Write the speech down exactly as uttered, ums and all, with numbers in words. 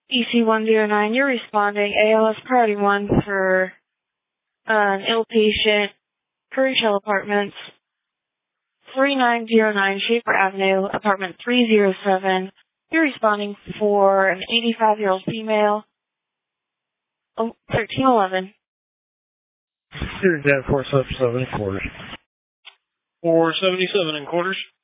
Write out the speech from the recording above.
E C one zero nine, you're responding A L S Priority one for uh, an ill patient, Curry Shell Apartments, three nine zero nine Schaefer Avenue, apartment three oh seven. You're responding for an eighty-five-year-old female, oh, thirteen eleven. You're down four seventy-seven and quarters. four seventy-seven and quarters.